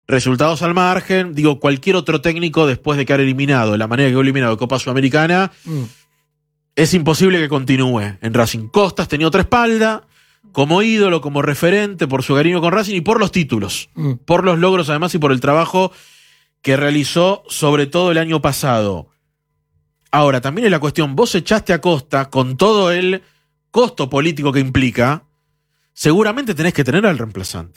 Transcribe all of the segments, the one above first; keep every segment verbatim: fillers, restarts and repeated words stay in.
Resultados al margen, digo, cualquier otro técnico después de quedar eliminado, de la manera que quedó eliminado de Copa Sudamericana, mm. es imposible que continúe en Racing. Costas tenía otra espalda, como ídolo, como referente, por su cariño con Racing y por los títulos, mm. por los logros además y por el trabajo que realizó sobre todo el año pasado. Ahora, también es la cuestión, vos echaste a Costa con todo el costo político que implica, seguramente tenés que tener al reemplazante.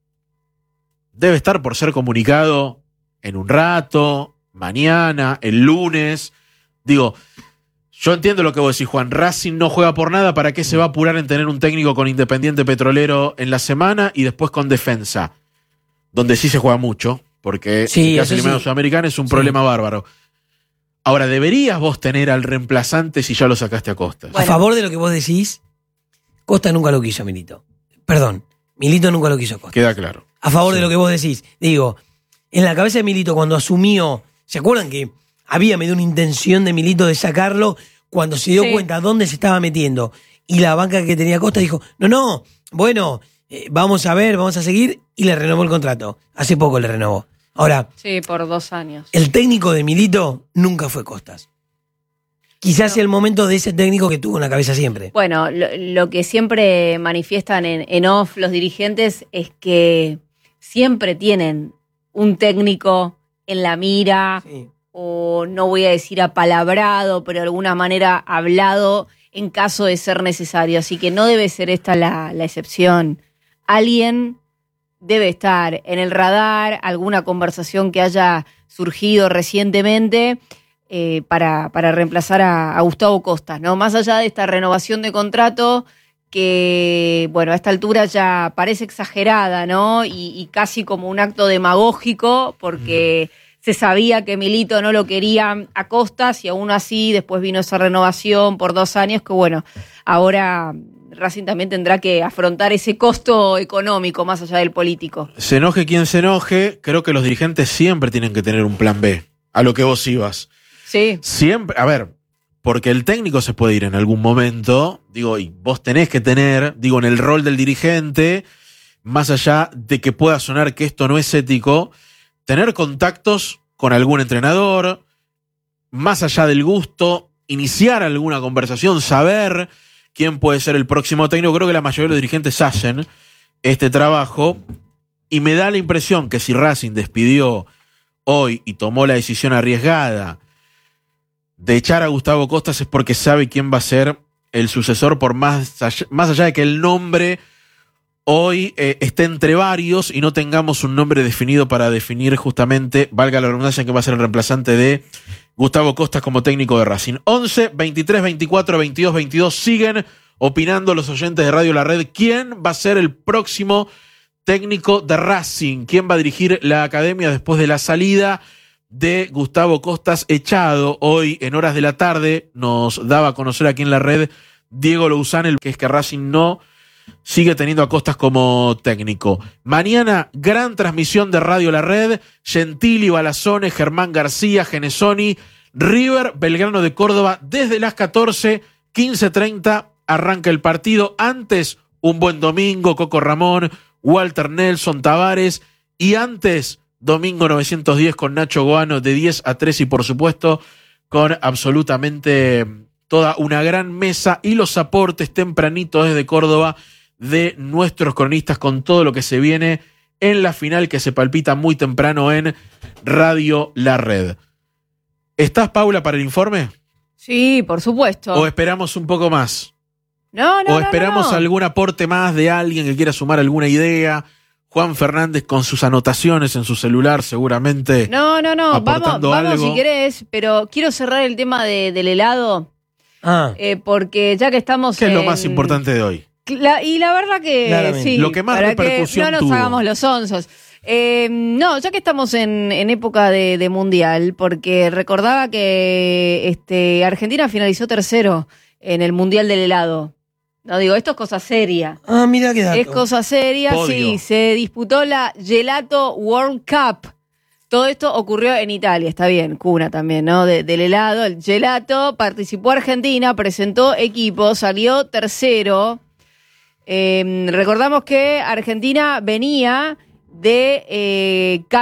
Debe estar por ser comunicado en un rato, mañana, el lunes. Digo, yo entiendo lo que vos decís, Juan. Racing no juega por nada. ¿Para qué se va a apurar en tener un técnico con Independiente Petrolero en la semana y después con Defensa? Donde sí se juega mucho, porque sí, si has eliminado sí. Sudamericana es un sí. problema bárbaro. Ahora, ¿deberías vos tener al reemplazante si ya lo sacaste a Costa? Bueno. A favor de lo que vos decís, Costa nunca lo quiso, Milito. Perdón, Milito nunca lo quiso Costa. Queda claro. A favor sí. de lo que vos decís. Digo, en la cabeza de Milito cuando asumió, ¿se acuerdan que había medio una intención de Milito de sacarlo cuando se dio sí. cuenta dónde se estaba metiendo? Y la banca que tenía Costa dijo, no, no, bueno, eh, vamos a ver, vamos a seguir, y le renovó el contrato. Hace poco le renovó. Ahora, sí, por dos años. El técnico de Milito nunca fue Costas. Quizás sea el momento de ese técnico que tuvo en la cabeza siempre. Bueno, lo, lo que siempre manifiestan en, en off los dirigentes es que siempre tienen un técnico en la mira, sí. o no voy a decir apalabrado, pero de alguna manera hablado en caso de ser necesario. Así que no debe ser esta la, la excepción. Alguien debe estar en el radar, alguna conversación que haya surgido recientemente eh, para, para reemplazar a, a Gustavo Costas, ¿no? Más allá de esta renovación de contrato que, bueno, a esta altura ya parece exagerada, ¿no? Y, y casi como un acto demagógico, porque mm. se sabía que Milito no lo quería a Costas y aún así después vino esa renovación por dos años que, bueno, ahora Racing también tendrá que afrontar ese costo económico más allá del político. Se enoje quien se enoje, creo que los dirigentes siempre tienen que tener un plan B, a lo que vos ibas. Sí. Siempre, a ver, porque el técnico se puede ir en algún momento, digo, y vos tenés que tener, digo, en el rol del dirigente, más allá de que pueda sonar que esto no es ético, tener contactos con algún entrenador, más allá del gusto, iniciar alguna conversación, saber quién puede ser el próximo técnico. Creo que la mayoría de los dirigentes hacen este trabajo y me da la impresión que si Racing despidió hoy y tomó la decisión arriesgada de echar a Gustavo Costas es porque sabe quién va a ser el sucesor, por más allá, más allá de que el nombre hoy eh, esté entre varios y no tengamos un nombre definido para definir justamente, valga la redundancia, que va a ser el reemplazante de Gustavo Costas como técnico de Racing. once, veintitrés, veinticuatro, veintidós, veintidós. Siguen opinando los oyentes de Radio La Red. ¿Quién va a ser el próximo técnico de Racing? ¿Quién va a dirigir la academia después de la salida de Gustavo Costas, echado hoy en horas de la tarde? Nos daba a conocer aquí en la red Diego Lousán, el que es que Racing no sigue teniendo a Costas como técnico. Mañana, gran transmisión de Radio La Red. Gentili, Balazone, Germán García, Genesoni, River, Belgrano de Córdoba. Desde las catorce, quince treinta arranca el partido. Antes, un buen domingo, Coco Ramón, Walter Nelson, Tavares. Y antes, domingo novecientos diez con Nacho Goano de diez a tres. Y por supuesto, con absolutamente toda una gran mesa y los aportes tempranito desde Córdoba de nuestros cronistas con todo lo que se viene en la final que se palpita muy temprano en Radio La Red. ¿Estás, Paula, para el informe? Sí, por supuesto. ¿O esperamos un poco más? No, no, ¿O esperamos no, no. algún aporte más de alguien que quiera sumar alguna idea? Juan Fernández con sus anotaciones en su celular seguramente. No, no, no, vamos, aportando vamos algo. si querés, pero quiero cerrar el tema de, del helado. Ah. Eh, porque ya que estamos ¿Qué en... es lo más importante de hoy? La, y la verdad que Claramente. sí. Lo que más para repercusión que no nos tuvo. hagamos los onzos. Eh, no, ya que estamos en, en época de, de mundial, porque recordaba que este, Argentina finalizó tercero en el mundial del helado. No digo, esto es cosa seria. Ah, mira qué dato. Es cosa seria, Podio. sí. Se disputó la Gelato World Cup. Todo esto ocurrió en Italia, está bien, cuna también, ¿no? De, del helado, el gelato, participó Argentina, presentó equipo, salió tercero. Eh, recordamos que Argentina venía de eh,